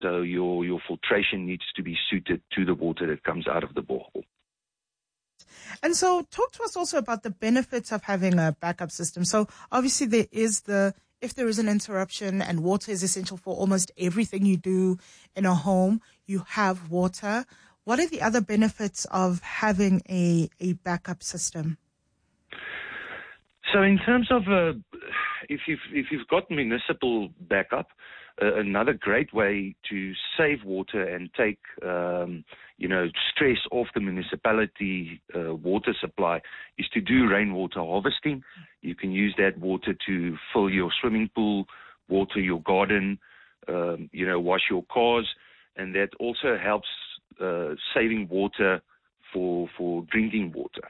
So your filtration needs to be suited to the water that comes out of the borehole. And so talk to us also about the benefits of having a backup system. So obviously if there is an interruption, and water is essential for almost everything you do in a home, you have water. What are the other benefits of having a backup system? So in terms of if you've got municipal backup, another great way to save water and take stress off the municipality water supply is to do rainwater harvesting. You can use that water to fill your swimming pool, water your garden, wash your cars, and that also helps saving water for drinking water.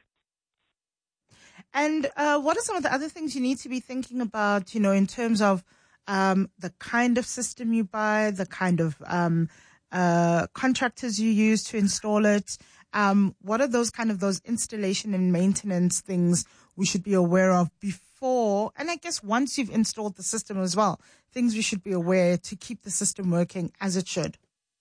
And what are some of the other things you need to be thinking about, in terms of the kind of system you buy, the kind of contractors you use to install it? What are those installation and maintenance things we should be aware of before, and I guess once you've installed the system as well, things we should be aware to keep the system working as it should?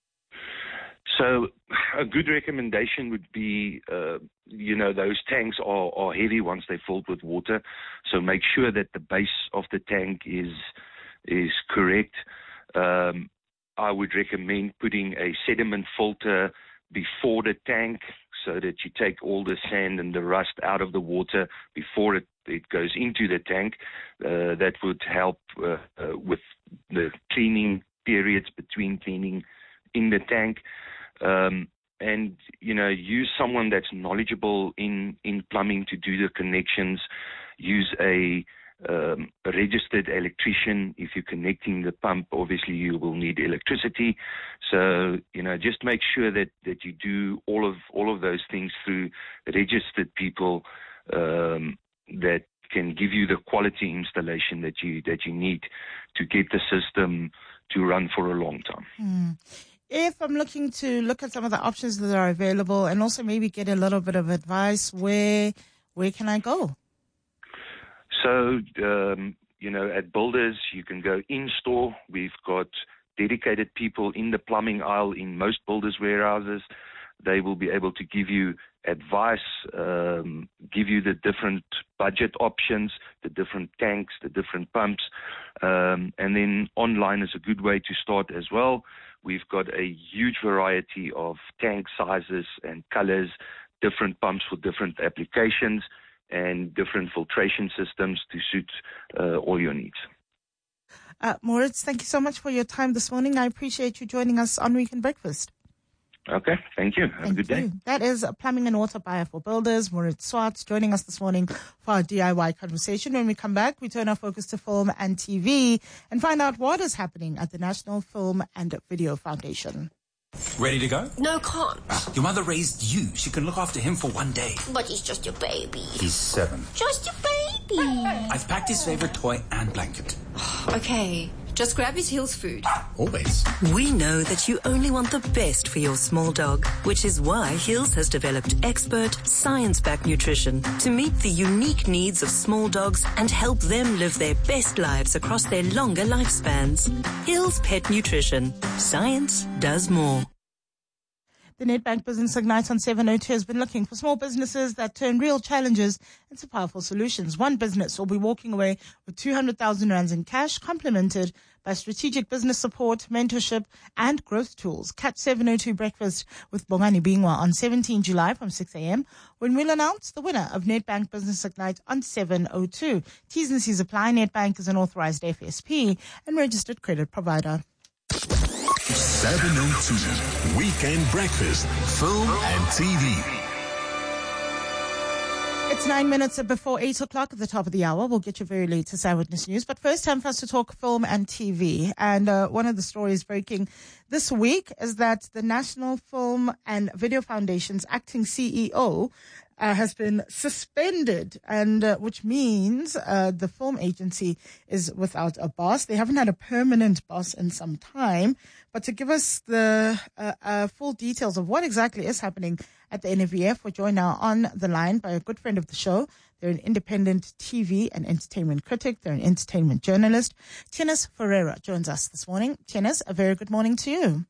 So a good recommendation would be, those tanks are heavy once they're filled with water. So make sure that the base of the tank is correct. I would recommend putting a sediment filter before the tank so that you take all the sand and the rust out of the water before it goes into the tank. That would help with the cleaning periods between cleaning in the tank. And use someone that's knowledgeable in plumbing to do the connections. Use a registered electrician. If you're connecting the pump, obviously you will need electricity. So, just make sure that you do all of those things through registered people that can give you the quality installation that you need to get the system to run for a long time. If I'm looking to look at some of the options that are available and also maybe get a little bit of advice, where can I go? So, at Builders, you can go in-store. We've got dedicated people in the plumbing aisle in most Builders warehouses. They will be able to give you advice, give you the different budget options, the different tanks, the different pumps. And then online is a good way to start as well. We've got a huge variety of tank sizes and colors, different pumps for different applications, and different filtration systems to suit all your needs. Moritz, thank you so much for your time this morning. I appreciate you joining us on Weekend Breakfast. Okay, thank you. Have a good day. That is a plumbing and water buyer for Builders, Moritz Swartz, joining us this morning for our DIY conversation. When we come back, we turn our focus to film and TV and find out what is happening at the National Film and Video Foundation. Ready to go? No, can't. Your mother raised you. She can look after him for one day. But he's just your baby. He's 7. Just your baby. I've packed his favorite toy and blanket. Okay, just grab his Hills food. Always. We know that you only want the best for your small dog, which is why Hills has developed expert, science-backed nutrition to meet the unique needs of small dogs and help them live their best lives across their longer lifespans. Hills Pet Nutrition. Science does more. The Nedbank Business Ignite on 702 has been looking for small businesses that turn real challenges into powerful solutions. One business will be walking away with 200,000 rands in cash, complemented by strategic business support, mentorship, and growth tools. Catch 702 Breakfast with Bongani Bingwa on 17 July from 6 a.m. when we'll announce the winner of Nedbank Business Ignite on 702. T's and C's apply. Nedbank is an authorized FSP and registered credit provider. 702 Weekend Breakfast, Film and TV. It's 9 minutes before 8 o'clock at the top of the hour. We'll get you very latest eyewitness news. But first, time for us to talk film and TV. And one of the stories breaking this week is that the National Film and Video Foundation's acting CEO has been suspended, and which means the film agency is without a boss. They haven't had a permanent boss in some time. But to give us the full details of what exactly is happening at the NFVF, we're joined now on the line by a good friend of the show, They're an independent TV and entertainment critic. They're an entertainment journalist. Tienes Ferreira joins us this morning. Tienes, a very good morning to you.